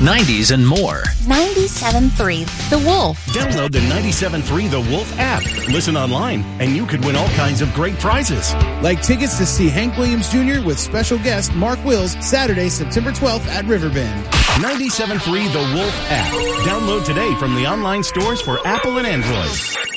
90s, and more. 97.3 The Wolf. Download the 97.3 The Wolf app. Listen online, and you could win all kinds of great prizes. Like tickets to see Hank Williams Jr. with special guest Mark Wills Saturday, September 12th at Riverbend. 97.3 The Wolf app. Download today from the online stores for Apple and Android.